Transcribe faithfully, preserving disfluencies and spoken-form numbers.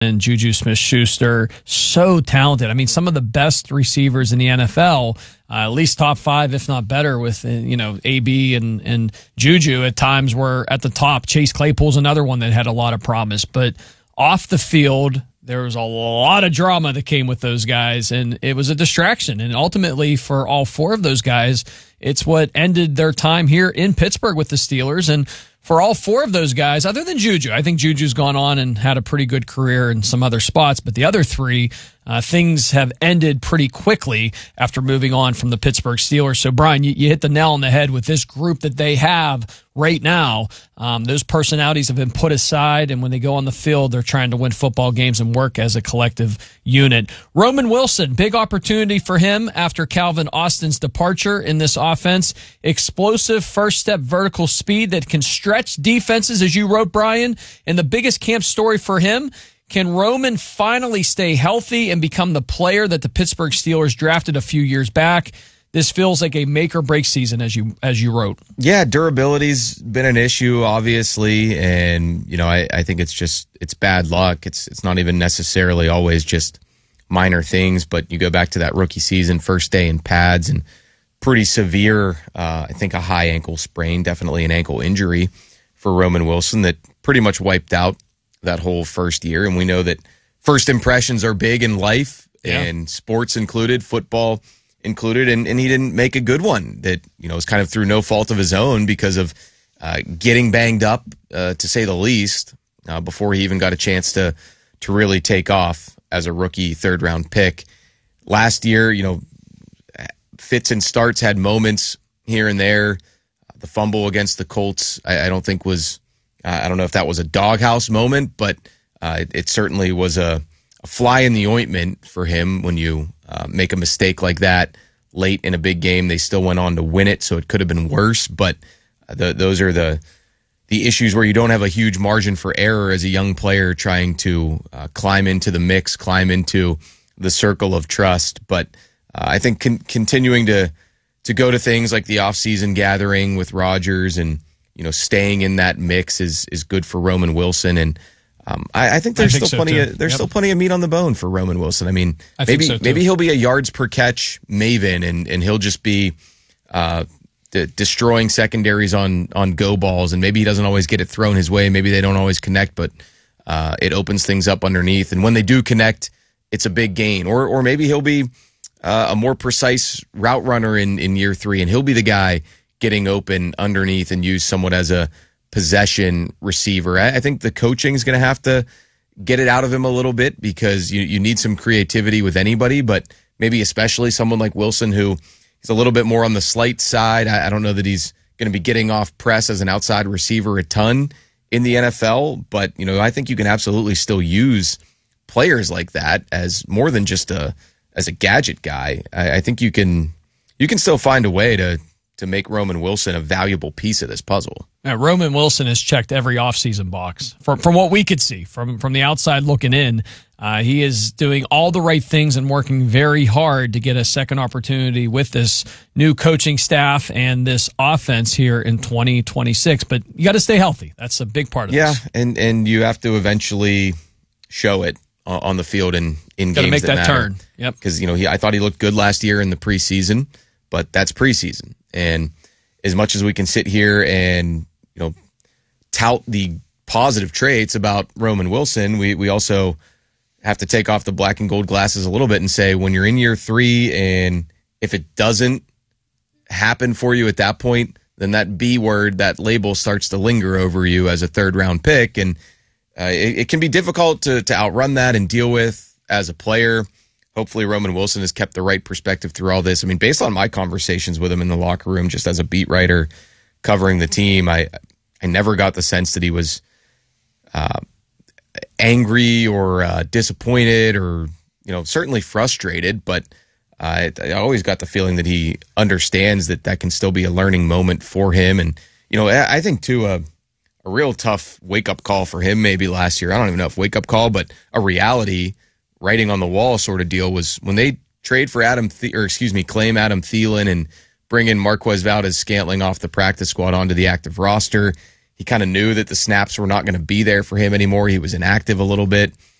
and Juju Smith-Schuster, so talented. I mean, some of the best receivers in the N F L, uh, at least top five, if not better, with, you know, A B and, and Juju at times were at the top. Chase Claypool's another one that had a lot of promise. But off the field, there was a lot of drama that came with those guys, and it was a distraction. And ultimately, for all four of those guys, it's what ended their time here in Pittsburgh with the Steelers. And for all four of those guys, other than Juju, I think Juju's gone on and had a pretty good career in some other spots, but the other three, uh, things have ended pretty quickly after moving on from the Pittsburgh Steelers. So, Brian, you, you hit the nail on the head with this group that they have right now. Um, those personalities have been put aside, and when they go on the field, they're trying to win football games and work as a collective unit. Roman Wilson, big opportunity for him after Calvin Austin's departure in this offense. Explosive first-step vertical speed that can stretch defenses, as you wrote, Brian. And the biggest camp story for him, can Roman finally stay healthy and become the player that the Pittsburgh Steelers drafted a few years back? This feels like a make-or-break season, as you as you wrote. Yeah, durability's been an issue, obviously, and you know, I, I think it's just it's bad luck. It's it's not even necessarily always just minor things, but you go back to that rookie season, first day in pads, and pretty severe. Uh, I think a high ankle sprain, definitely an ankle injury for Roman Wilson that pretty much wiped out that whole first year. And we know that first impressions are big in life, yeah. and sports included, football included, and, and he didn't make a good one that, you know, was kind of through no fault of his own because of uh, getting banged up, uh, to say the least, uh, before he even got a chance to to really take off as a rookie third round pick. Last year, you know, fits and starts, had moments here and there. The fumble against the Colts, I, I don't think was, uh, I don't know if that was a doghouse moment, but uh, it, it certainly was a, a fly in the ointment for him when you uh, make a mistake like that late in a big game. They still went on to win it, so it could have been worse, but the, those are the the issues where you don't have a huge margin for error as a young player trying to uh, climb into the mix, climb into the circle of trust. But uh, I think con- continuing to to go to things like the offseason gathering with Rodgers and, you know, staying in that mix is is good for Roman Wilson. And um, I, I think there's I think still so plenty too. of there's yep. still plenty of meat on the bone for Roman Wilson. I mean, I maybe so maybe he'll be a yards per catch maven, and and he'll just be uh, de- destroying secondaries on on go balls, and maybe he doesn't always get it thrown his way. Maybe they don't always connect, but uh, it opens things up underneath. And when they do connect, it's a big gain. Or or maybe he'll be Uh, a more precise route runner in, in year three, and he'll be the guy getting open underneath and use somewhat as a possession receiver. I, I think the coaching is going to have to get it out of him a little bit because you, you need some creativity with anybody, but maybe especially someone like Wilson, who is a little bit more on the slight side. I, I don't know that he's going to be getting off press as an outside receiver a ton in the N F L, but you know, I think you can absolutely still use players like that as more than just a as a gadget guy. I, I think you can you can still find a way to to make Roman Wilson a valuable piece of this puzzle. Now, Roman Wilson has checked every offseason box. From from what we could see, from, from the outside looking in, uh, he is doing all the right things and working very hard to get a second opportunity with this new coaching staff and this offense here in twenty twenty-six. But you got to stay healthy. That's a big part of yeah, this. Yeah, and, and you have to eventually show it on the field and in Gotta games make that, that matter. turn. Yep. Because, you know, he, I thought he looked good last year in the preseason, but that's preseason. And as much as we can sit here and, you know, tout the positive traits about Roman Wilson, we, we also have to take off the black and gold glasses a little bit and say, when you're in year three and if it doesn't happen for you at that point, then that B word, that label starts to linger over you as a third round pick. And Uh, it, it can be difficult to, to outrun that and deal with as a player. Hopefully Roman Wilson has kept the right perspective through all this. I mean, based on my conversations with him in the locker room, just as a beat writer covering the team, I I never got the sense that he was uh, angry or uh, disappointed or, you know, certainly frustrated. But uh, I, I always got the feeling that he understands that that can still be a learning moment for him. And, you know, I, I think, too, uh, a real tough wake-up call for him maybe last year. I don't even know if wake-up call, but a reality, writing on the wall sort of deal was when they trade for Adam, The- or excuse me, claim Adam Thielen and bring in Marquez Valdes-Scantling off the practice squad onto the active roster. He kind of knew that the snaps were not going to be there for him anymore. He was inactive a little bit.